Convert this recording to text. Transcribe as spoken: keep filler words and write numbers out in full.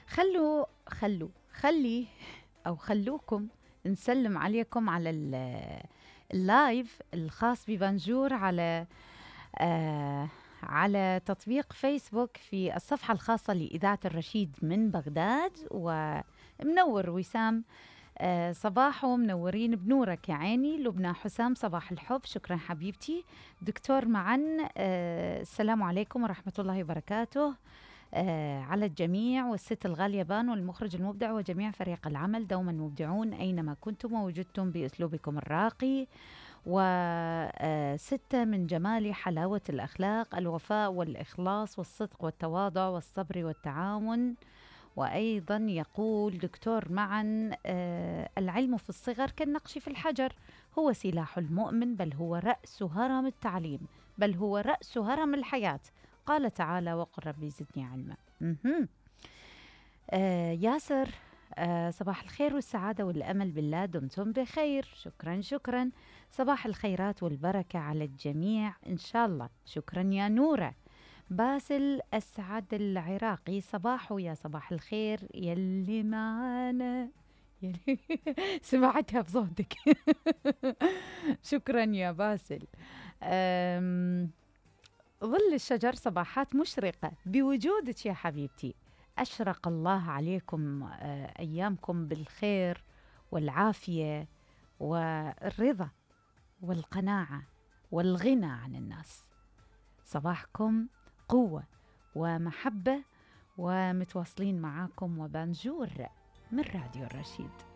خلوا خلوا خلي أو خلوكم نسلم عليكم على ال- اللايف الخاص ببنجور على آه على تطبيق فيسبوك في الصفحة الخاصة لإذاعة الرشيد من بغداد. ومنور وسام، آه صباحو منورين بنورك يا عيني. لبنى حسام صباح الحب، شكرا حبيبتي. دكتور معن، آه السلام عليكم ورحمة الله وبركاته آه على الجميع، والست الغالية بان والمخرج المبدع وجميع فريق العمل دوما مبدعون أينما كنتم ووجدتم بأسلوبكم الراقي. وستة من جمال حلاوة الأخلاق الوفاء والإخلاص والصدق والتواضع والصبر والتعاون. وأيضا يقول دكتور معا آه العلم في الصغر كالنقش في الحجر، هو سلاح المؤمن، بل هو رأس هرم التعليم، بل هو رأس هرم الحياة. قال تعالى وقل ربي زدني علما. مهم. آه ياسر، آه صباح الخير والسعادة والأمل بالله، دمتم بخير. شكرا شكرا. صباح الخيرات والبركة على الجميع إن شاء الله. شكرا يا نورة. باسل أسعد العراقي، صباحو يا صباح الخير يلي معانا يلي سمعتها بصوتك. شكرا يا باسل. أم، ظل الشجر صباحات مشرقة بوجودك يا حبيبتي. أشرق الله عليكم آه، أيامكم بالخير والعافية والرضا والقناعة والغنى عن الناس. صباحكم قوة ومحبة، ومتواصلين معاكم وبنجور من راديو الرشيد.